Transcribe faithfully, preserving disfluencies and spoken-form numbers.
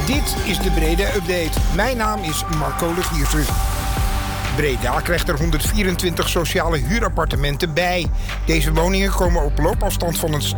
Dit is de Breda Update. Mijn naam is Marco Legiersen. Breda krijgt er honderdvierentwintig sociale huurappartementen bij. Deze woningen komen op loopafstand van een